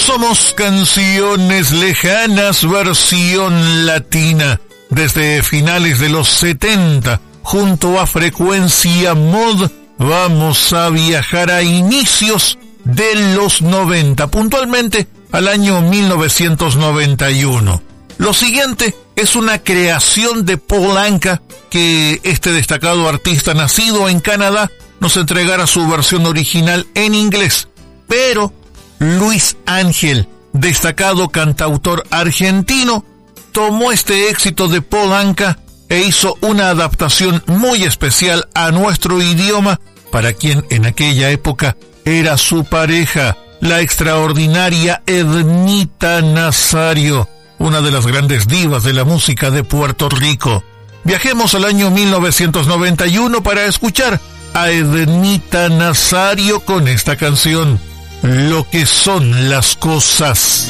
Somos Canciones Lejanas versión latina. Desde finales de los 70, junto a Frecuencia Mod, vamos a viajar a inicios de los 90, puntualmente al año 1991. Lo siguiente es una creación de Paul Anka, que este destacado artista nacido en Canadá nos entregara su versión original en inglés. Pero Luis Ángel, destacado cantautor argentino, tomó este éxito de Paul Anka e hizo una adaptación muy especial a nuestro idioma para quien en aquella época era su pareja, la extraordinaria Ednita Nazario, una de las grandes divas de la música de Puerto Rico. Viajemos al año 1991 para escuchar a Ednita Nazario con esta canción, Lo que son las cosas.